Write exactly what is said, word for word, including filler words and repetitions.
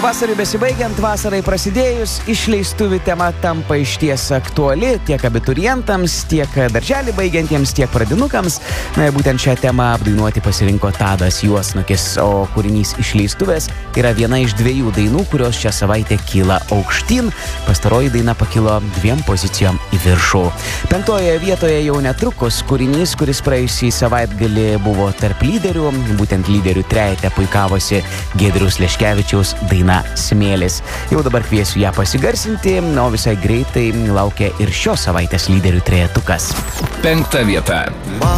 Pavasarį besibaigiant, vasarai prasidėjus, išleistuvių tema tampa išties aktuali tiek abiturientams, tiek darželį baigiantiems, tiek pradinukams. Na ir būtent šią temą apdainuoti pasirinko Tadas Juosnukis, o kūrinys Išleistuvės yra viena iš dviejų dainų, kurios šią savaitę kyla aukštyn. Pastaroji daina pakilo dviem pozicijom į viršų. Penktojoje vietoje jau netrukus kūrinys, kuris praėjusį savaitgalį buvo tarp lyderių, būtent lyderių trejete puikavosi Giedriaus Leškevičiaus daina Smėlis. Jau dabar kviesiu ją pasigarsinti, o visai greitai laukia ir šios savaitės lyderių trejetukas. Penkta vieta.